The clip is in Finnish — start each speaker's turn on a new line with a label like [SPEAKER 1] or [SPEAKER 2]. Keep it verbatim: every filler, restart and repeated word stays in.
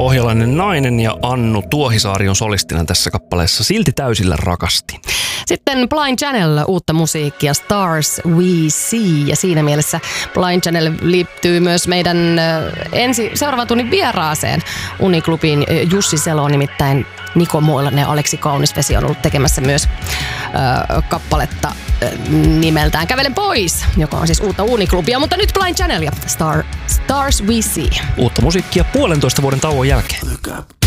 [SPEAKER 1] pohjalainen nainen ja Annu Tuohisaari on solistina tässä kappaleessa. Silti täysillä rakasti.
[SPEAKER 2] Sitten Blind Channel, uutta musiikkia, Stars We See. Ja siinä mielessä Blind Channel liittyy myös meidän ensi seuraavan tunnin vieraaseen Uniklubin Jussi Selo, nimittäin Niko Moilanen ja Aleksi Kaunisvesi on ollut tekemässä myös äh, kappaletta äh, nimeltään Kävelen pois, joka on siis uutta Uniklubia, mutta nyt Blind Channel ja Star, Stars We See.
[SPEAKER 1] Uutta musiikkia puolentoista vuoden tauon jälkeen.